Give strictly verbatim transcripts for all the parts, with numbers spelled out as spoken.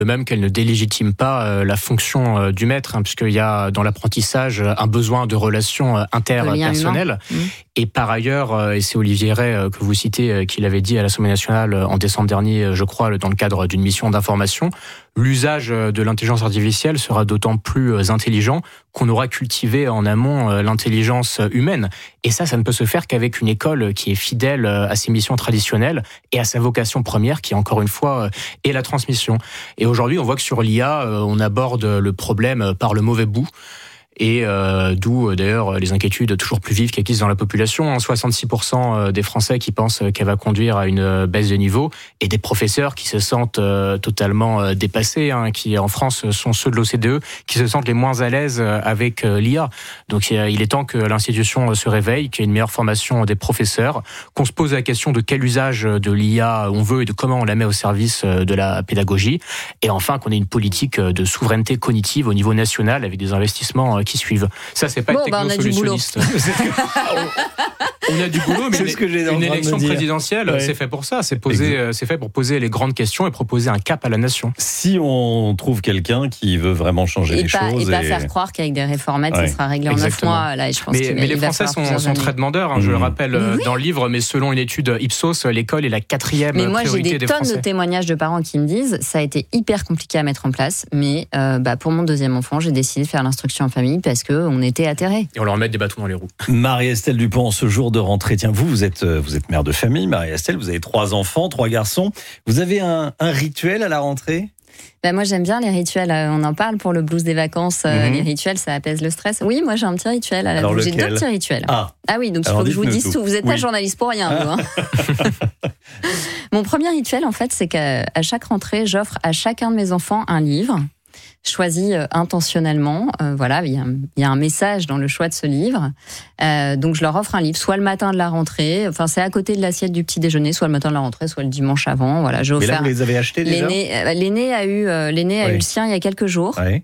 De même qu'elle ne délégitime pas euh, la fonction euh, du maître, hein, puisqu'il y a dans l'apprentissage un besoin de relations euh, interpersonnelles. Mmh. Et par ailleurs, euh, et c'est Olivier Ray euh, que vous citez, euh, qui l'avait dit à l'Assemblée nationale euh, en décembre dernier, euh, je crois, dans le cadre d'une mission d'information, l'usage de l'intelligence artificielle sera d'autant plus euh, intelligent qu'on aura cultivé en amont euh, l'intelligence humaine. Et ça, ça ne peut se faire qu'avec une école qui est fidèle euh, à ses missions traditionnelles et à sa vocation première, qui, encore une fois, euh, est la transmission. Et aujourd'hui, on voit que sur l'I A, euh, on aborde le problème par le mauvais bout. Et euh, d'où d'ailleurs les inquiétudes toujours plus vives qui existent dans la population. soixante-six pour cent des Français qui pensent qu'elle va conduire à une baisse de niveau, et des professeurs qui se sentent euh, totalement dépassés, hein, qui en France sont ceux de l'O C D E, qui se sentent les moins à l'aise avec euh, l'I A. Donc il est temps que l'institution se réveille, qu'il y ait une meilleure formation des professeurs, qu'on se pose la question de quel usage de l'I A on veut et de comment on la met au service de la pédagogie, et enfin qu'on ait une politique de souveraineté cognitive au niveau national avec des investissements qui suivent. Ça, c'est pas bon, être technosolutionniste. Bah, on a du boulot, mais ce que j'ai une élection présidentielle, ouais. c'est fait pour ça. C'est, poser, c'est fait pour poser les grandes questions et proposer un cap à la nation. Si on trouve quelqu'un qui veut vraiment changer et les pas, choses... Et pas et... faire croire qu'avec des réformettes, ouais. ça sera réglé en neuf mois. Là, je pense mais mais les Français sont, sont très demandeurs, hein, mmh. je le rappelle oui. dans le livre, mais selon une étude Ipsos, l'école est la quatrième mais moi, priorité des, des Français. Mais moi, j'ai des tonnes de témoignages de parents qui me disent ça a été hyper compliqué à mettre en place, mais euh, bah, pour mon deuxième enfant, j'ai décidé de faire l'instruction en famille parce qu'on était atterrés. Et on leur met des bâtons dans les roues. Marie-Estelle Dupont, ce jour de rentrée, tiens, vous, vous êtes, vous êtes mère de famille, Marie-Estelle, vous avez trois enfants, trois garçons. Vous avez un, un rituel à la rentrée ? Ben moi j'aime bien les rituels, on en parle pour le blues des vacances, mmh. les rituels ça apaise le stress. Oui, moi j'ai un petit rituel à la Alors j'ai deux petits rituels. Ah, ah oui, donc il faut que je vous dise tout. tout. Vous n'êtes oui. pas journaliste pour rien, ah. vous. Hein. Mon premier rituel en fait, c'est qu'à à chaque rentrée, j'offre à chacun de mes enfants un livre. Choisi euh, intentionnellement, euh, voilà, il y, a un, il y a un message dans le choix de ce livre. Euh, donc je leur offre un livre, soit le matin de la rentrée, enfin c'est à côté de l'assiette du petit déjeuner, soit le matin de la rentrée, soit le dimanche avant. Voilà, j'ai offert. Mais là vous les avez achetés déjà ? L'aîné, euh, l'aîné a eu, euh, l'aîné a oui. eu le sien il y a quelques jours. Oui.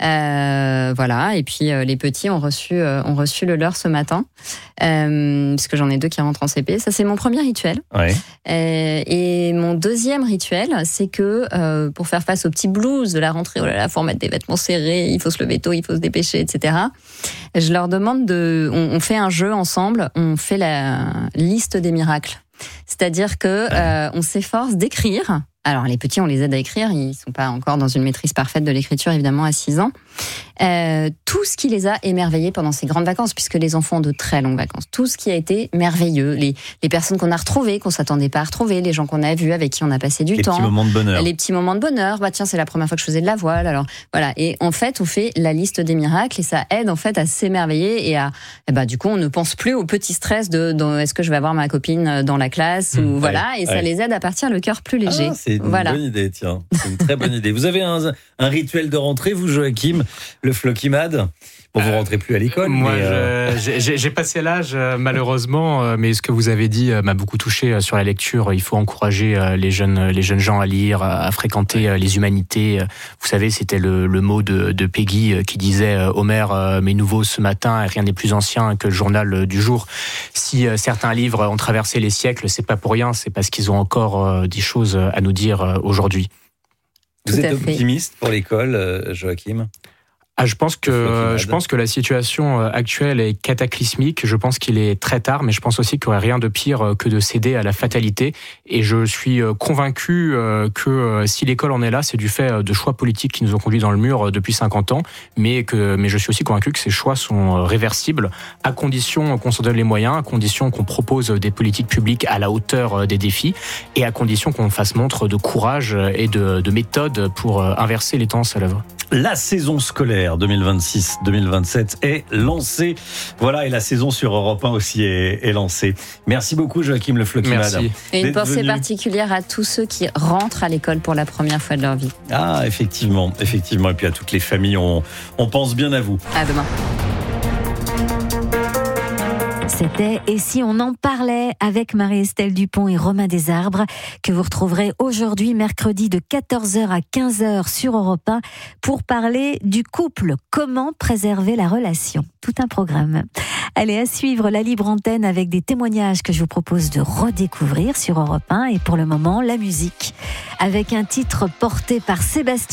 Euh, voilà, et puis euh, les petits ont reçu, euh, ont reçu le leur ce matin, euh, parce que j'en ai deux qui rentrent en C P. Ça c'est mon premier rituel. Oui. Euh, et mon deuxième rituel, c'est que euh, pour faire face au petit blues de la rentrée, oh là là, faut mettre des vêtements serrés, il faut se lever tôt, il faut se dépêcher, et cetera. Je leur demande de, on, on fait un jeu ensemble, on fait la liste des miracles. C'est-à-dire que euh, on s'efforce d'écrire. Alors les petits, on les aide à écrire, ils sont pas encore dans une maîtrise parfaite de l'écriture, évidemment, à six ans. Euh, tout ce qui les a émerveillés pendant ces grandes vacances, puisque les enfants ont de très longues vacances, tout ce qui a été merveilleux, les, les personnes qu'on a retrouvées, qu'on s'attendait pas à retrouver, les gens qu'on a vus, avec qui on a passé du les temps. Les petits moments de bonheur. Les petits moments de bonheur. Bah tiens, c'est la première fois que je faisais de la voile, alors voilà. Et en fait, on fait la liste des miracles et ça aide en fait à s'émerveiller et à, et bah du coup, on ne pense plus au petit stress de, de est-ce que je vais avoir ma copine dans la classe mmh, ou ouais, voilà, et ouais. ça les aide à partir le cœur plus léger. Ah, c'est une voilà. bonne idée, tiens. C'est une très bonne idée. Vous avez un, un rituel de rentrée, vous, Joachim, le Floquimad ? Bon, vous ne rentrez plus à l'école. Moi, mais euh... je, j'ai, j'ai passé l'âge, malheureusement, mais ce que vous avez dit m'a beaucoup touché sur la lecture. Il faut encourager les jeunes, les jeunes gens à lire, à fréquenter les humanités. Vous savez, c'était le, le mot de, de Peggy qui disait « Homer m'est nouveau ce matin et rien n'est plus ancien que le journal du jour ». Si certains livres ont traversé les siècles, c'est pas pour rien, c'est parce qu'ils ont encore des choses à nous dire aujourd'hui. Vous Tout êtes optimiste pour l'école, Joachim ? Ah, je pense que je pense que la situation actuelle est cataclysmique. Je pense qu'il est très tard, mais je pense aussi qu'il n'y aurait rien de pire que de céder à la fatalité. Et je suis convaincu que si l'école en est là, c'est du fait de choix politiques qui nous ont conduits dans le mur depuis cinquante ans. Mais que mais je suis aussi convaincu que ces choix sont réversibles, à condition qu'on s'en donne les moyens, à condition qu'on propose des politiques publiques à la hauteur des défis, et à condition qu'on fasse montre de courage et de, de méthode pour inverser les tendances à l'œuvre. La saison scolaire deux mille vingt-six deux mille vingt-sept est lancée. Voilà, et la saison sur Europe un aussi est, est lancée. Merci beaucoup, Joachim Le Floquimad. Merci. Et une pensée venu. particulière à tous ceux qui rentrent à l'école pour la première fois de leur vie. Ah, effectivement, effectivement. Et puis à toutes les familles, on, on pense bien à vous. À demain. C'était « Et si on en parlait » avec Marie-Estelle Dupont et Romain Desarbres, que vous retrouverez aujourd'hui, mercredi, de quatorze heures à quinze heures sur Europe un, pour parler du couple. Comment préserver la relation ? Tout un programme. Allez, à suivre la libre antenne avec des témoignages que je vous propose de redécouvrir sur Europe un. Et pour le moment, la musique, avec un titre porté par Sébastien